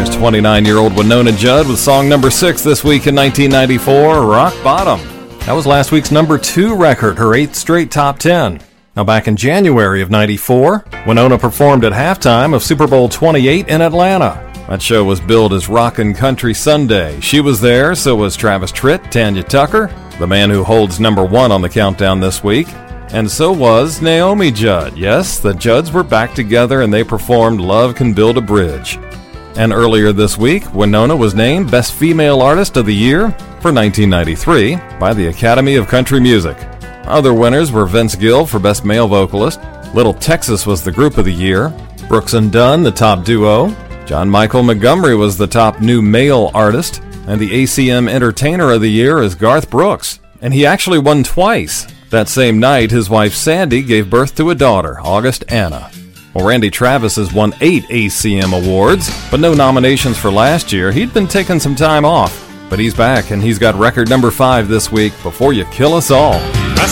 There's 29-year-old Wynonna Judd with song number 6 this week in 1994, Rock Bottom. That was last week's number 2 record, her 8th straight top 10. Now back in January of 94, Wynonna performed at halftime of Super Bowl 28 in Atlanta. That show was billed as Rockin' Country Sunday. She was there, so was Travis Tritt, Tanya Tucker, the man who holds number 1 on the countdown this week, and so was Naomi Judd. Yes, the Judds were back together and they performed Love Can Build a Bridge. And earlier this week, Wynonna was named Best Female Artist of the Year for 1993 by the Academy of Country Music. Other winners were Vince Gill for Best Male Vocalist, Little Texas was the Group of the Year, Brooks and Dunn the top duo, John Michael Montgomery was the top new male artist, and the ACM Entertainer of the Year is Garth Brooks. And he actually won twice. That same night, his wife Sandy gave birth to a daughter, August Anna. Well, Randy Travis has won 8 ACM awards, but no nominations for last year. He'd been taking some time off, but he's back and he's got record number 5 this week, Before You Kill Us All.